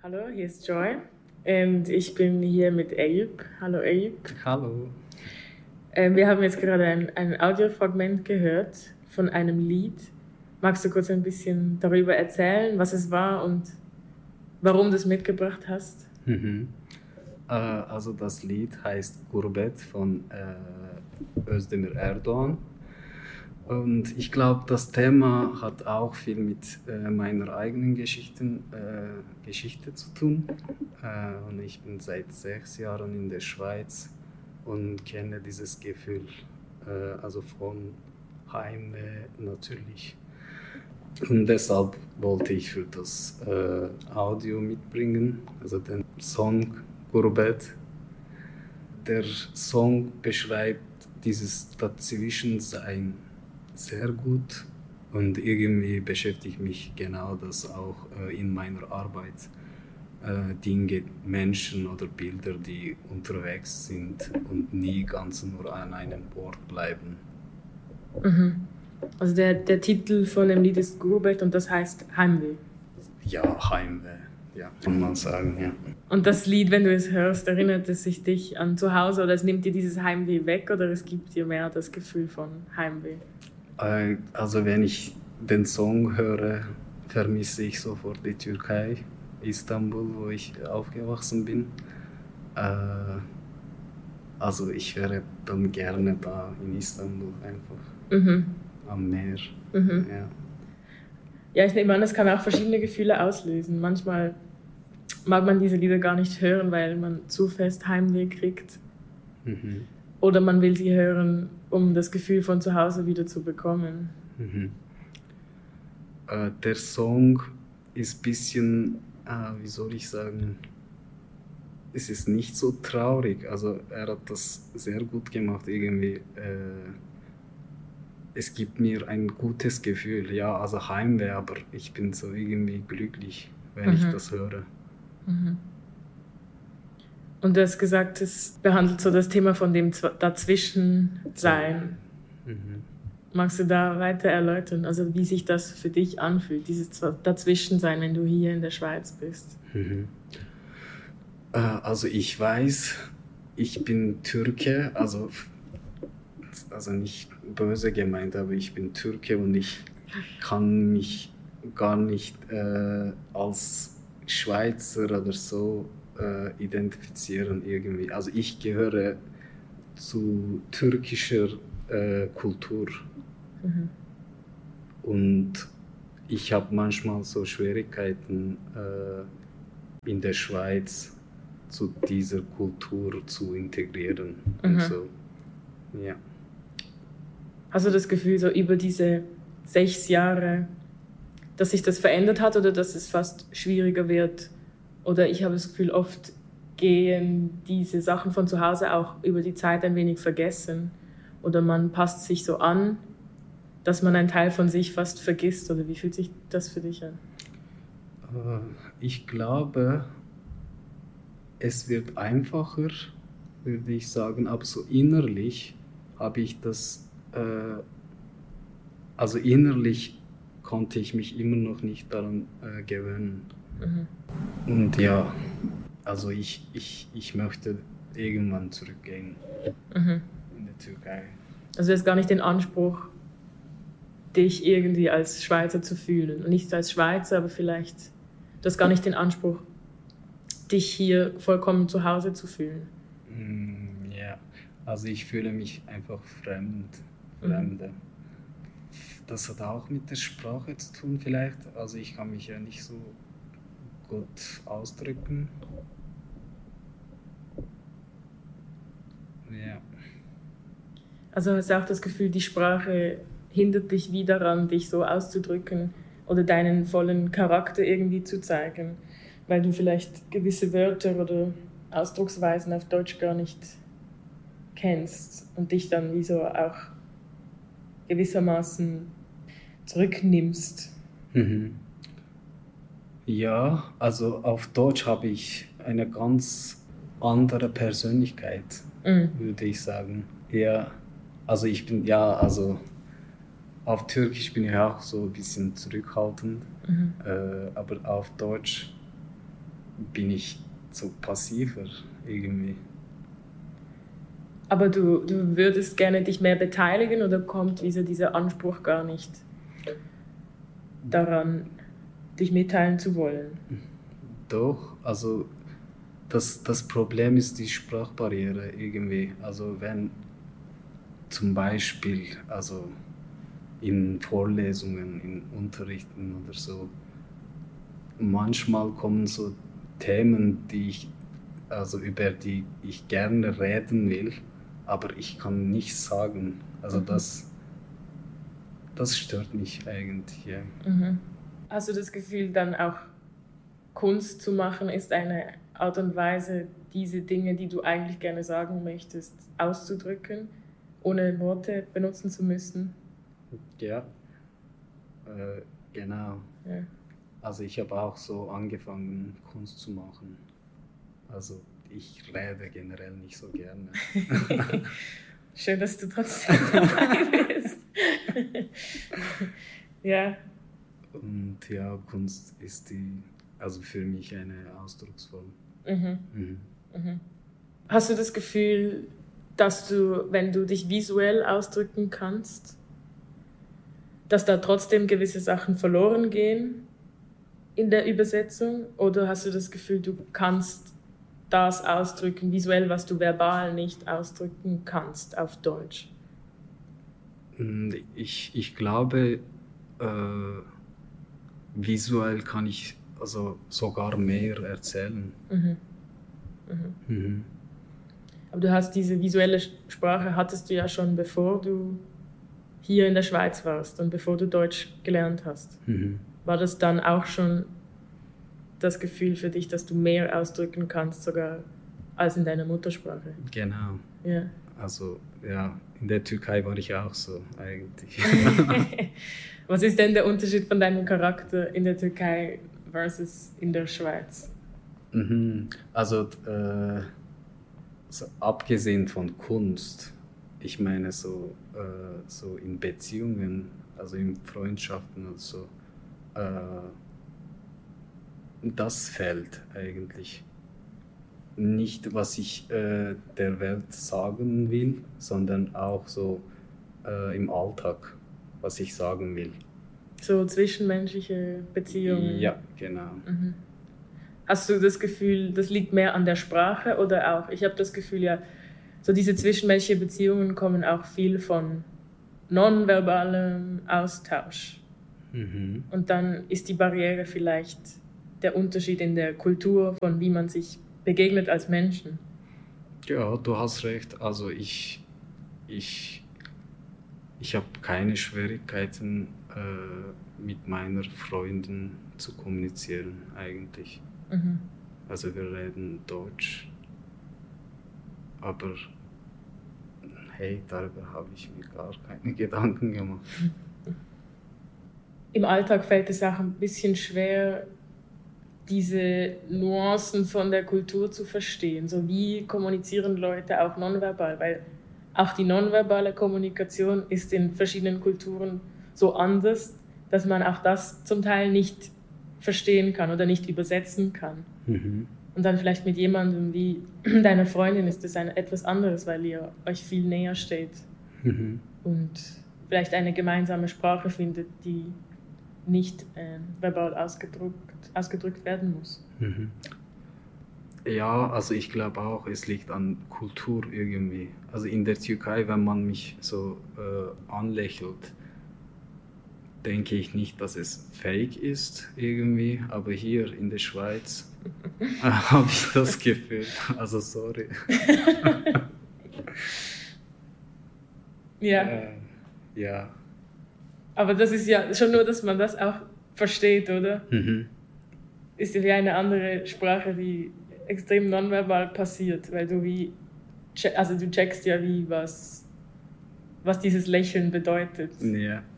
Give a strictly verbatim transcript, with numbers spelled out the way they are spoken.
Hallo, hier ist Joy und ich bin hier mit Eyüp. Hallo Eyüp. Hallo. Ähm, wir haben jetzt gerade ein, ein Audiofragment gehört von einem Lied. Magst du kurz ein bisschen darüber erzählen, was es war und warum du es mitgebracht hast? Mhm. Äh, also das Lied heißt Gurbet von äh, Özdemir Erdoğan. Und ich glaube, das Thema hat auch viel mit äh, meiner eigenen Geschichten, äh, Geschichte zu tun. Äh, und ich bin seit sechs Jahren in der Schweiz und kenne dieses Gefühl, äh, also von Heimweh natürlich. Und deshalb wollte ich für das äh, Audio mitbringen, also den Song Gurbet. Der Song beschreibt dieses Dazwischensein sehr gut und irgendwie beschäftigt mich genau das auch äh, in meiner Arbeit. Äh, Dinge, Menschen oder Bilder, die unterwegs sind und nie ganz nur an einem Ort bleiben. Mhm. Also der, der Titel von dem Lied ist Gurbet und das heißt Heimweh. Ja, Heimweh, ja, kann man sagen, ja. Und das Lied, wenn du es hörst, erinnert es sich dich an zu Hause oder es nimmt dir dieses Heimweh weg oder es gibt dir mehr das Gefühl von Heimweh? Äh, Also wenn ich den Song höre, vermisse ich sofort die Türkei, Istanbul, wo ich aufgewachsen bin. Äh, Also ich wäre dann gerne da in Istanbul einfach, Mhm. am Meer. Mhm. Ja. Ja, ich nehme an, es kann auch verschiedene Gefühle auslösen. Manchmal mag man diese Lieder gar nicht hören, weil man zu fest Heimweh kriegt. Mhm. Oder man will sie hören, um das Gefühl von zu Hause wieder zu bekommen. Mhm. Äh, der Song ist ein bisschen, äh, wie soll ich sagen, es ist nicht so traurig. Also er hat das sehr gut gemacht irgendwie. Äh, es gibt mir ein gutes Gefühl, ja, also Heimweh, aber ich bin so irgendwie glücklich, wenn ich Mhm. das höre. Mhm. Und du hast gesagt, es behandelt so das Thema von dem Zw- Dazwischensein. Mhm. Magst du da weiter erläutern, also wie sich das für dich anfühlt, dieses Zw- Dazwischensein, wenn du hier in der Schweiz bist? Mhm. Äh, also ich weiß, ich bin Türke, also, also nicht böse gemeint, aber ich bin Türke und ich kann mich gar nicht äh, als Schweizer oder so äh, identifizieren irgendwie. Also ich gehöre zu türkischer äh, Kultur Mhm. und ich habe manchmal so Schwierigkeiten äh, in der Schweiz zu dieser Kultur zu integrieren. Mhm. Also, ja. Hast du das Gefühl, so über diese sechs Jahre, dass sich das verändert hat oder dass es fast schwieriger wird? Oder ich habe das Gefühl, oft gehen diese Sachen von zu Hause auch über die Zeit ein wenig vergessen. Oder man passt sich so an, dass man einen Teil von sich fast vergisst. Oder wie fühlt sich das für dich an? Äh, Ich glaube, es wird einfacher, würde ich sagen, aber so innerlich habe ich das, äh, also innerlich konnte ich mich immer noch nicht daran äh, gewöhnen. Mhm. Und ja, also ich, ich, ich möchte irgendwann zurückgehen Mhm. in der Türkei. Also du hast gar nicht den Anspruch, dich irgendwie als Schweizer zu fühlen. Und nicht als Schweizer, aber vielleicht, du hast gar nicht den Anspruch, dich hier vollkommen zu Hause zu fühlen. Mm, ja, also ich fühle mich einfach fremd, Mhm. Fremde. Das hat auch mit der Sprache zu tun vielleicht. Also ich kann mich ja nicht so gut ausdrücken. Ja. Also hast du auch das Gefühl, die Sprache hindert dich wie daran, dich so auszudrücken oder deinen vollen Charakter irgendwie zu zeigen, weil du vielleicht gewisse Wörter oder Ausdrucksweisen auf Deutsch gar nicht kennst und dich dann wie so auch gewissermaßen zurücknimmst. Mhm. Ja, also auf Deutsch habe ich eine ganz andere Persönlichkeit, Mhm. würde ich sagen. Ja, also ich bin, ja, also auf Türkisch bin ich auch so ein bisschen zurückhaltend, Mhm. äh, aber auf Deutsch bin ich so passiver irgendwie. Aber du, du würdest gerne dich mehr beteiligen oder kommt dieser, dieser Anspruch gar nicht daran, dich mitteilen zu wollen? Doch, also das, das Problem ist die Sprachbarriere irgendwie. Also wenn zum Beispiel also in Vorlesungen, in Unterrichten oder so, manchmal kommen so Themen, die ich, also über die ich gerne reden will, aber ich kann nichts sagen. Also Mhm. das, das stört mich eigentlich. Ja. Mhm. Hast du das Gefühl, dann auch Kunst zu machen, ist eine Art und Weise, diese Dinge, die du eigentlich gerne sagen möchtest, auszudrücken, ohne Worte benutzen zu müssen? Ja, äh, genau. Ja. Also ich habe auch so angefangen, Kunst zu machen. Also ich rede generell nicht so gerne. Schön, dass du trotzdem dabei bist. Ja. Und ja, Kunst ist die, also für mich eine Ausdrucksform. Mhm. Mhm. Mhm. Hast du das Gefühl, dass du, wenn du dich visuell ausdrücken kannst, dass da trotzdem gewisse Sachen verloren gehen in der Übersetzung? Oder hast du das Gefühl, du kannst das ausdrücken visuell, was du verbal nicht ausdrücken kannst auf Deutsch? Ich, ich glaube, äh, visuell kann ich also sogar mehr erzählen. Mhm. Mhm. Mhm. Aber du hast diese visuelle Sprache, hattest du ja schon, bevor du hier in der Schweiz warst und bevor du Deutsch gelernt hast. Mhm. War das dann auch schon das Gefühl für dich, dass du mehr ausdrücken kannst, sogar als in deiner Muttersprache? Genau. Ja. Also ja, in der Türkei war ich auch so eigentlich. Was ist denn der Unterschied von deinem Charakter in der Türkei versus in der Schweiz? Mhm. Also äh, so abgesehen von Kunst, ich meine so, äh, so in Beziehungen, also in Freundschaften und so, äh, das fällt eigentlich. Nicht, was ich äh, der Welt sagen will, sondern auch so äh, im Alltag, was ich sagen will. So zwischenmenschliche Beziehungen? Ja, genau. Mhm. Hast du das Gefühl, das liegt mehr an der Sprache oder auch, ich habe das Gefühl, ja, so diese zwischenmenschlichen Beziehungen kommen auch viel von nonverbalem Austausch. Mhm. Und dann ist die Barriere vielleicht der Unterschied in der Kultur, von wie man sich begegnet als Menschen. Ja, du hast recht. Also ich, ich, ich habe keine Schwierigkeiten äh, mit meiner Freundin zu kommunizieren eigentlich. Mhm. Also wir reden Deutsch, aber hey, darüber habe ich mir gar keine Gedanken gemacht. Im Alltag fällt es auch ein bisschen schwer, diese Nuancen von der Kultur zu verstehen. So wie kommunizieren Leute auch nonverbal, weil auch die nonverbale Kommunikation ist in verschiedenen Kulturen so anders, dass man auch das zum Teil nicht verstehen kann oder nicht übersetzen kann. Mhm. Und dann vielleicht mit jemandem wie deiner Freundin ist das ein, etwas anderes, weil ihr euch viel näher steht Mhm. und vielleicht eine gemeinsame Sprache findet, die nicht äh, verbal ausgedrückt, ausgedrückt werden muss. Mhm. Ja, also ich glaube auch, es liegt an Kultur irgendwie. Also in der Türkei, wenn man mich so äh, anlächelt, denke ich nicht, dass es fake ist irgendwie, aber hier in der Schweiz äh, habe ich das Gefühl. Also sorry. Ja. Äh, ja. Aber das ist ja schon nur, dass man das auch versteht, oder? Mhm. Ist ja wie eine andere Sprache, die extrem nonverbal passiert, weil du wie, also du checkst ja wie, was, was dieses Lächeln bedeutet. Ja,